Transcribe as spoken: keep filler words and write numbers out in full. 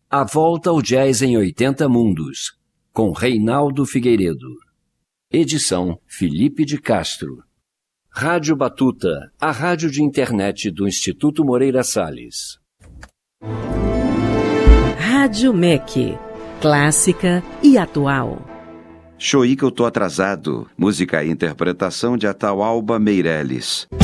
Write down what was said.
A Volta ao Jazz em oitenta Mundos, com Reinaldo Figueiredo. Edição Felipe de Castro. Rádio Batuta, a rádio de internet do Instituto Moreira Salles. Rádio M E C, clássica e atual. Choí que eu tô atrasado, música e interpretação de Atahualpa Meireles.